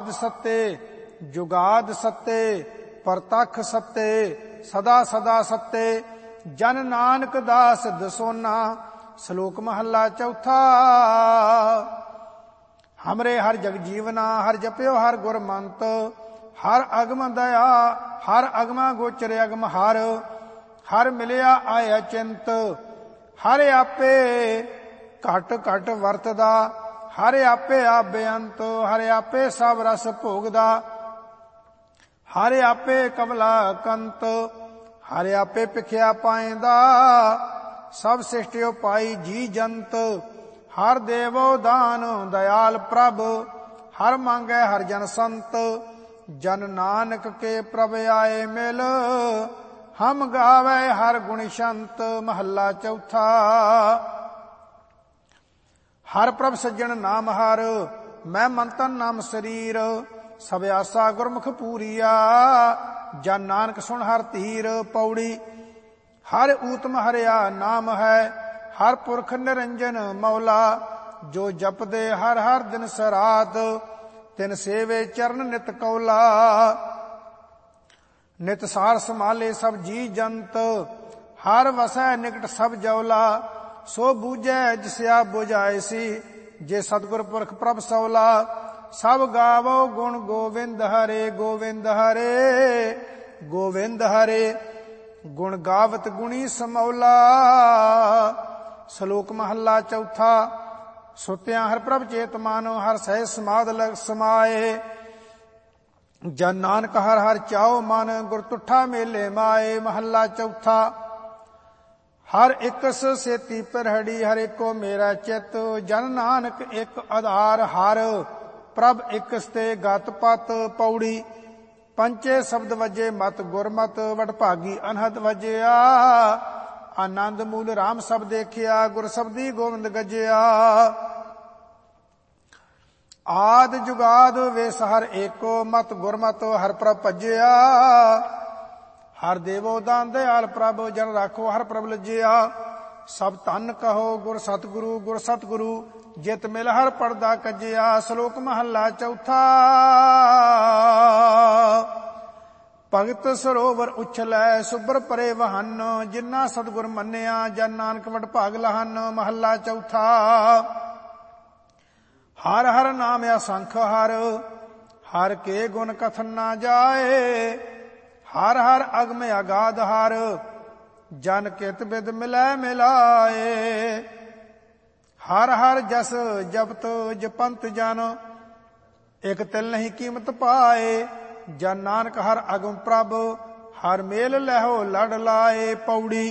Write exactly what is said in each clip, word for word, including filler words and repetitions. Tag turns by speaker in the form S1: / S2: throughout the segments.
S1: सत्ते जुगाद सत्ते परतख सत्ते सदा सदा सत्ते। जन नानक दास दसोना। श्लोक महला चौथा। हमरे हर जग जीवना हर जप्यो हर गुर मंत। हर अगम दया हर अगमा गोचर अगम हर। हर मिलिया आया चिंत। हर आपे घट घट वरतदा। हर आपे आप बेअंत। हर आपे सब रस भोगदा। हर आपे कमला कंत। हर आपे भिखिया पाएंदा। सब सृष्टियो पाई जी जंत। हर देवो दान दयाल प्रभ। हर मांगे हर जन संत। जन नानक के प्रभ आए मिल। हम गावे हर गुण शंत। महला चौथा। हर प्रभ सज्जन नाम हर। मैं मंतन नाम शरीर। सब आसा गुरमुख पूरिया। जन नानक सुन हर धीर। पौड़ी। हर ऊतम हरिया नाम है। हर पुरख निरंजन मौला। जो जपदे हर हर दिन सरात। तिन सेवे चरण नित कौला। नित सार संभाले सब जी जंत। हर वसै निकट सब जौला। सो बूझै जिसया बुझाए सी। जे सतगुर पुरख प्रभ सौला। सब गावो गुण गोविंद हरे। गोविंद हरे गोविंद हरे। गुण गावत गुणी समौला। श्लोक महला चौथा। सुत्या हर प्रभ चेत मानो। हर सह समाध लग समाए। जन नानक हर हर चाओ मन। गुर तुठा मेले माए। महला चौथा। हर एकस सेती परहड़ी। हर एको मेरा चित। जन नानक एक आधार हर। प्रभ एकस ते गत पत। पौड़ी। पंचे शब्द वजे मत गुरमत। वडभागी अनहद वजया। आनंद मूल राम सब देखिया। गुर शब्दी गोविंद गजया। आद जुगाद वे हर एको। मत गुरमत हर प्रभ भजया। हर देवो दान दयाल प्रभ। जन राखो हर प्रभ लज्जिया। सब धन कहो गुर सतगुरु। गुर सतगुरु जित मिल हर पड़दा कजिया। श्लोक महला चौथा। भगत सरोवर उछलै सुबर परे वहन। जिन्ना सतगुर मन्निया जन नानक वड भाग लहन। महला चौथा। हर हर नाम असंख हर। हर के गुण कथन ना जाए। हर हर अगम अगाध हर। जन कित बिद मिलै मिलाए। हर हर जस जपत जपंत जन। एक तिल नहीं कीमत पाए। जन नानक हर अगम प्रभ। हर मेल लहो लड़ लाए। पौड़ी।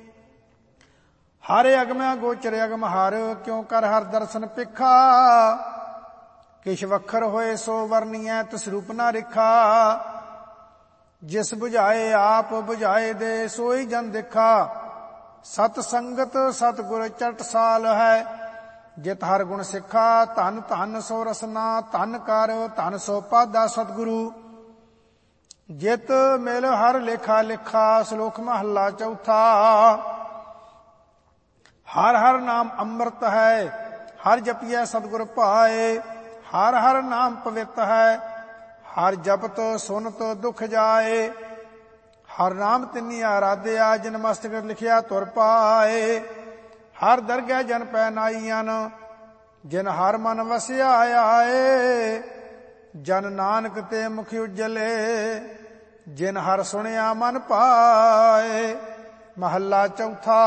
S1: हर अगम गोचर अगम हर। क्यों कर हर दर्शन पिखा। किश वखर होए सो वर्णिय तिस रूप ना रिखा। जिस बुझाए आप बुझाए दे सोई जन दिखा। सत संगत सतगुर चट साल है। जित हर गुण सिखा। धन धन सो रसना धन कर। धन सो पादा सतगुरु। जित मिल हर लेखा लिखा। श्लोक महला चौथा। हर हर नाम अमृत है। हर जपिया सतगुर पाए। हर हर नाम पवित है। हर जपत सुनत दुख जाए। हर नाम तिन्नी आराध्या। जिन मस्तक लिखिया तुर पाए। हर दरगह जन पैनाईयन। जिन हर मन वसिया आए। जन नानक ते मुख उजले। जिन हर सुनिया मन पाए। महला चौथा।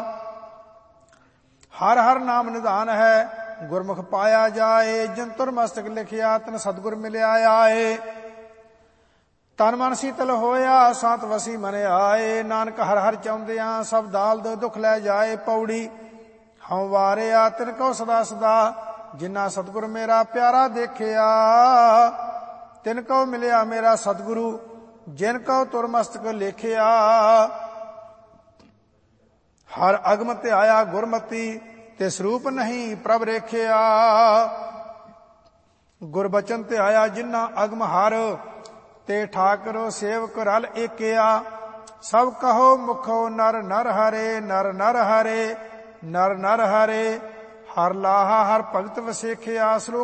S1: हर हर नाम निधान है। गुरमुख पाया जाए। जिन तुर मस्तक लिखिया तन सतगुर मिलिया आए। तन मन शीतल होया सांत वसी मन आए। नानक हर हर चाहुंदिया सब दाल दो दुख लै जाए। पौड़ी। हम वारिया तिन को सदा सदा। जिन्ना सतगुर मेरा प्यारा देखिया। तिन को मिलिया मेरा सतगुरु। जिन को तुर मस्तक लिखिया। हर अगम ते आया गुरमति। तिस रूप नहीं प्रभ रेखिया। गुरबचन ते आया जिन्ना अगम हर। ते ठाकर सेवक रल एकिया। सब कहो मुखो नर नर हरे। नर नर हरे नर नर हरे। हर लाहा हर भगत वसेखिया। श्लोक